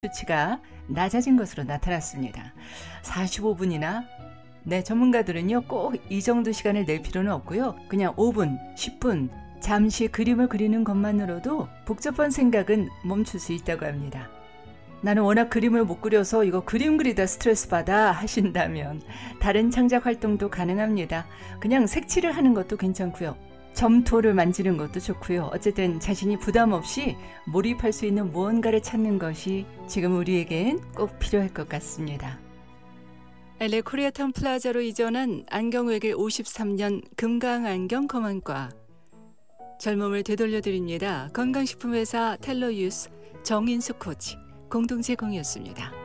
수치가 낮아진 것으로 나타났습니다. 45분이나 전문가들은요, 꼭 이 정도 시간을 낼 필요는 없고요. 그냥 5분, 10분 잠시 그림을 그리는 것만으로도 복잡한 생각은 멈출 수 있다고 합니다. 나는 워낙 그림을 못 그려서 이거 그림 그리다 스트레스 받아 하신다면 다른 창작 활동도 가능합니다. 그냥 색칠을 하는 것도 괜찮고요. 점토를 만지는 것도 좋고요. 어쨌든 자신이 부담 없이 몰입할 수 있는 무언가를 찾는 것이 지금 우리에겐 꼭 필요할 것 같습니다. LA 코리아타운 플라자로 이전한 안경외길 53년 금강안경 검안과 젊음을 되돌려드립니다. 건강식품회사 텔러유스 정인수 코치 공동 제공이었습니다.